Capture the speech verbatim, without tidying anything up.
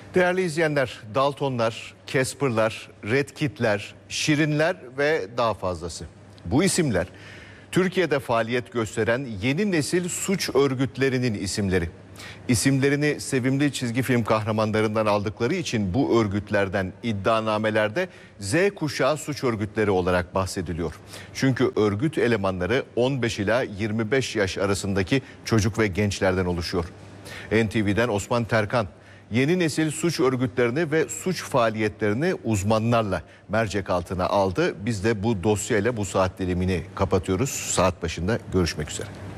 Değerli izleyenler, Daltonlar, Casper'lar, Red Kit'ler, Şirinler ve daha fazlası. Bu isimler Türkiye'de faaliyet gösteren yeni nesil suç örgütlerinin isimleri. İsimlerini sevimli çizgi film kahramanlarından aldıkları için bu örgütlerden iddianamelerde Z kuşağı suç örgütleri olarak bahsediliyor. Çünkü örgüt elemanları on beş ila yirmi beş yaş arasındaki çocuk ve gençlerden oluşuyor. N T V'den Osman Terkan yeni nesil suç örgütlerini ve suç faaliyetlerini uzmanlarla mercek altına aldı. Biz de bu dosyayla bu saat dilimini kapatıyoruz. Saat başında görüşmek üzere.